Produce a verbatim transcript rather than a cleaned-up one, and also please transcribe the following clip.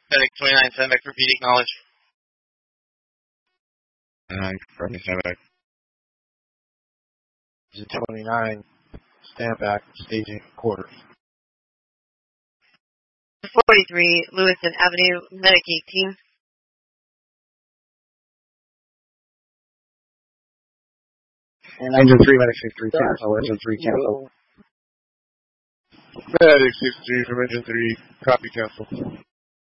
Medic twenty-nine, send back for repeat, acknowledge. nine, confirming, stand back. twenty-nine, stand back, staging quarters. forty-three, Lewiston Avenue, Medic eighteen. And engine three, Medic six three, cancel, engine three, cancel. Medic six three from engine three, copy, cancel.